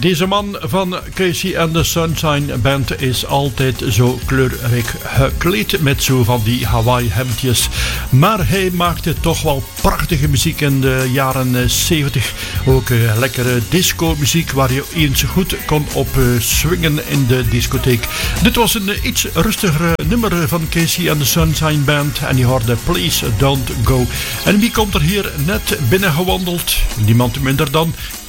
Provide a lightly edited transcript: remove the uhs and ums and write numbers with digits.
Deze man van Casey and the Sunshine Band is altijd zo kleurrijk gekleed met zo van die Hawaii hemdjes. Maar hij maakte toch wel prachtige muziek in de jaren 70. Ook lekkere disco muziek waar je eens goed kon op swingen in de discotheek. Dit was een iets rustiger nummer van Casey and the Sunshine Band en je hoorde Please Don't Go. En wie komt er hier net binnen gewandeld? Niemand minder dan